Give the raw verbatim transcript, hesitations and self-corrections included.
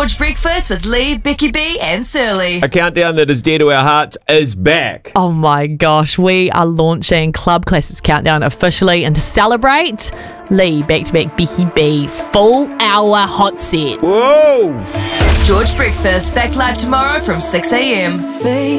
George Breakfast with Lee, Becky B and Surly. A countdown that is dear to our hearts is back. Oh my gosh, we are launching Club Classics Countdown officially, and to celebrate, Lee, back-to-back Becky B, full hour hot set. Whoa! George Breakfast back live tomorrow from six a.m.